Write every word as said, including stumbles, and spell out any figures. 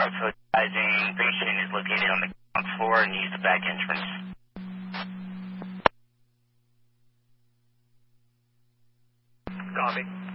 Route, so advising patient is located on the ground floor and use the back entrance. Copy.